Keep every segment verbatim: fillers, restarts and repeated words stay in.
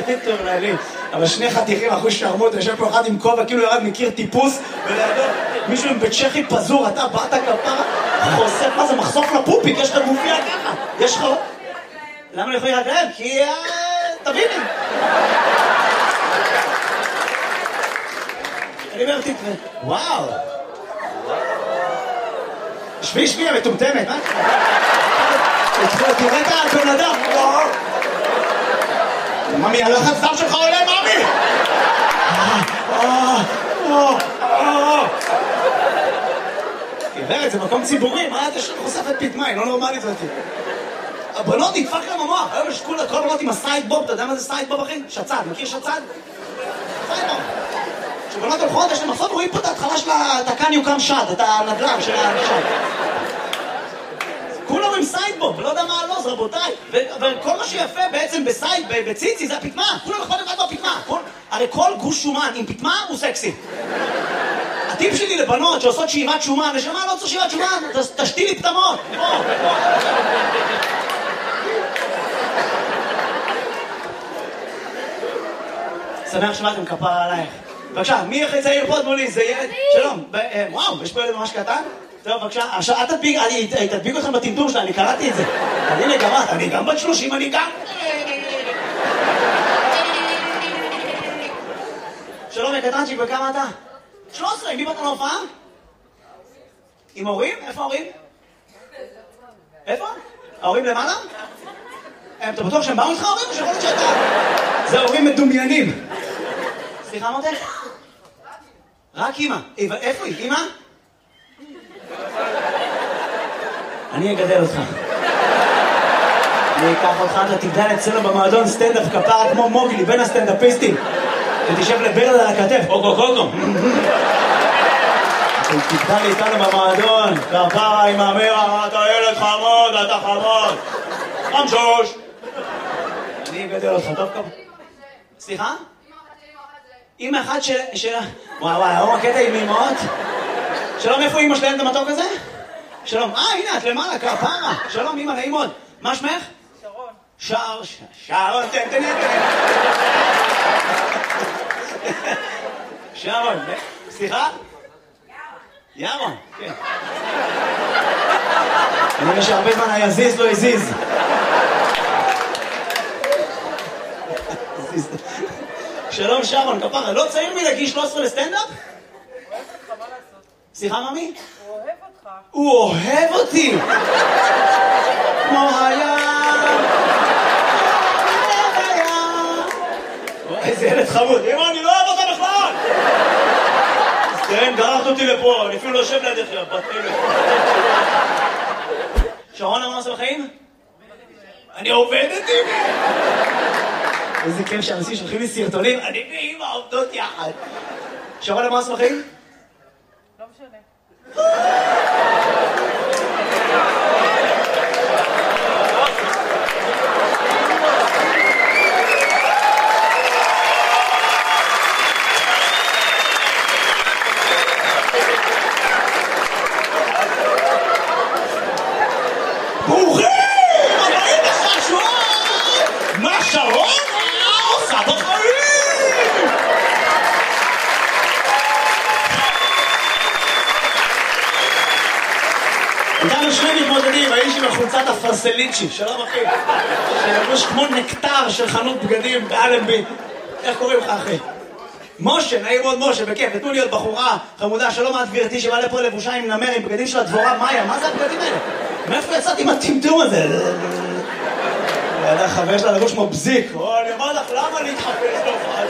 טוב להבין. אבל שני חתיכים אחוז שרמות, יושב פה אחד עם כובע, כאילו ירד מכיר טיפוס, ולידו מישהו עם בצ'כי פזור, אתה באת כפרה, חושף, מה זה, מחשוף לפופיק, יש לך גופייה ככה, יש לך... למה אני יכולים להגרב? כי... תביני. אני אומר, תתראה, וואו. שבי, שבי, המטומטמת, מה? תראה את הבן אדם, וואו. ממי, הלחץ דם שלך עולה, ממי! גברת, זה מקום ציבורי, מה אתה חושפת פתמה, היא לא נורמלית אותי. הבנות נדפק להם המוח, היום יש כולה כל בנות עם הסיידבוב, אתה יודע מה זה סיידבוב אחי? שצד, מכיר שצד? סיידבוב. כשבנות הולכות, יש להם מחסות, רואים פה את ההתחלה של התקן יוקם שד, את הנדל"ן של השד. כולם עם סיידבוב, לא יודע מה הלוז, רבותיי. וכל מה שיפה בעצם בסייד, בציצי, זה הפתמה. כולם יכול לבד בפתמה. הרי כל גוש שומן עם פתמה הוא סקסי. הטיפ שלי לבנות שעושות שאיבת שומן, נשמה, לא צריך שאיבת שומן, תשתי לי פתמות. שמח שבאתם, כפרה עלייך. בבקשה, מי הכי צעיר פה מולי? זה ילד? שלום. וואו, יש פה ילד ממש קטן? טוב, בבקשה. עכשיו, אל תדביק, אני תדביק אתכם בטמטום שלה, אני קראתי את זה. הנה, גם את, אני גם בת שלושים, אני גם... שלום, קטנצ'יק, וכמה אתה? שלוש עשרה, עם מי באת להופעה? עם הורים? איפה ההורים? איפה? ההורים למעלה? אתה בטוח שהם באו איתך ההורים? או שיכול להיות שאתה... זה הורים מדומיינים. סליחה, מותק? רק אמא. איפה היא? אמא? אני אגדל אותך. אני אקח אותך, אתה תגדל אצלנו במועדון סטנדאפ כפרה כמו מוגלי, בין הסטנדאפיסטים. ותשב לברד על הכתף, אוקו קוקו. תגדל איתנו במועדון, כפרה עם המרה, אתה ילד חמוד, אתה חמוד. חמשוש. אני אגדל אותך, טוב כפרה. סליחה? אמא אחת של... וואי וואי, היום הקטע עם אמאות. שלום, איפה אמא שלהם את המתוק הזה? שלום, אה, הנה, את למעלה, כפרה. שלום, אמא, נעים מאוד. מה שמך? שרון. שער, שרון, תן, תן, תן. שרון, סליחה? ירון. ירון, כן. אני רואה שהרבה זמן היזיז לא הזיז. שלום שרון, כפרה, לא צעיר מלהגיש שלוש עשרה לסטנדאפ? הוא אוהב אותך, מה לעשות? סליחה, ממי? הוא אוהב אותך. הוא אוהב אותי! כמו הים! איזה ילד חמוד. אמא, אני לא אוהב אותה בכלל! כן, גררת אותי לפה, אני אפילו לא יושב לידך, בת אלף. שרון, מה עושה בחיים? אני עובדת עם מי? איזה כיף שאנשים שולחים לי סרטונים, אני ואמא עובדות יחד. שרון, מה עושה בחיים? לא משנה. ברוכים! הבאים לך שרון! מה שרון? עושה בחיים! איתנו שני מתמודדים, האיש עם החולצת הפרסליצ'י, שלום אחי, שלבוש כמו נקטר של חנות בגדים באלנבי. איך קוראים לך אחי? משה, נעים מאוד משה, בכיף, תנו להיות בחורה חמודה, שלום את גברתי שבא לפה לבושה עם נמר, עם בגדים של הדבורה מאיה, מה זה הבגדים האלה? מאיפה יצאת עם הטמטום הזה? חבר שלה לבוש כמו בזיק, אני אומר לך, למה להתחפש להופעה?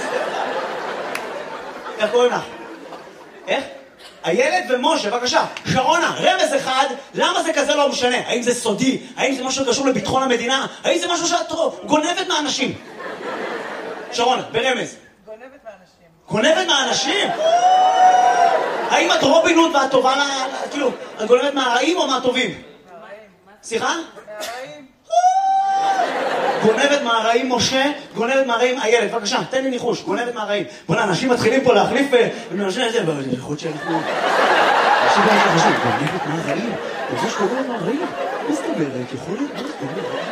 איך קוראים לך? איך? הילד ומשה, בבקשה. שרונה, רמז אחד, למה זה כזה לא משנה? האם זה סודי? האם זה משהו שקשור לביטחון המדינה? האם זה משהו שאת גונבת מהאנשים? שרונה, ברמז. גונבת מהאנשים. גונבת מהאנשים? האם את רובין הוד ואת טובה לה... כאילו, את גונבת מהרעים או מהטובים? מהרעים. סליחה? מהרעים. גונבת מהרעים משה, גונבת מהרעים הילד. בבקשה, תן לי ניחוש, גונבת מהרעים. בוא'נה, אנשים מתחילים פה להחליף ונרשם את זה, יכול שאנחנו... אנשים לא חשוב, גונבת מהרעים? זה שקוראים מהרעים? מה זאת אומרת? יכול להיות?